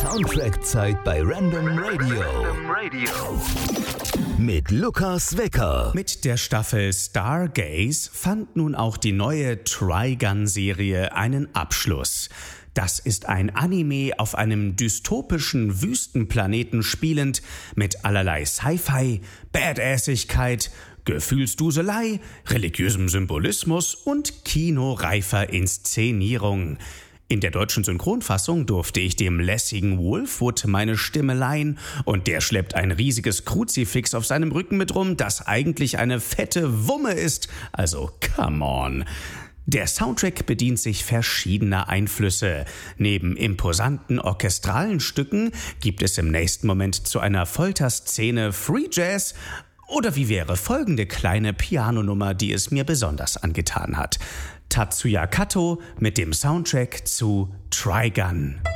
Soundtrack-Zeit bei Random Radio. Mit Lukas Wecker. Mit der Staffel Stargaze fand nun auch die neue Trigun-Serie einen Abschluss. Das ist ein Anime auf einem dystopischen Wüstenplaneten spielend, mit allerlei Sci-Fi, Badassigkeit, Gefühlsduselei, religiösem Symbolismus und kinoreifer Inszenierung. In der deutschen Synchronfassung durfte ich dem lässigen Wolfwood meine Stimme leihen und der schleppt ein riesiges Kruzifix auf seinem Rücken mit rum, das eigentlich eine fette Wumme ist. Also, come on. Der Soundtrack bedient sich verschiedener Einflüsse. Neben imposanten orchestralen Stücken gibt es im nächsten Moment zu einer Folterszene Free Jazz. Oder wie wäre folgende kleine Pianonummer, die es mir besonders angetan hat? Tatsuya Kato mit dem Soundtrack zu Trigun.